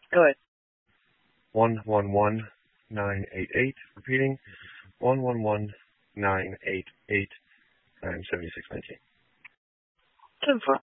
Go ahead. 111988. Repeating, 111988 and 7619. 10-4.